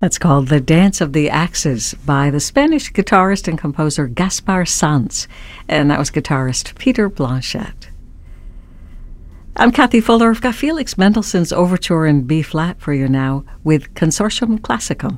That's called The Dance of the Axes by the Spanish guitarist and composer Gaspar Sanz, and that was guitarist Peter Blanchet. I'm Kathy Fuller. I've got Felix Mendelssohn's Overture in B-flat for you now with Consortium Classicum.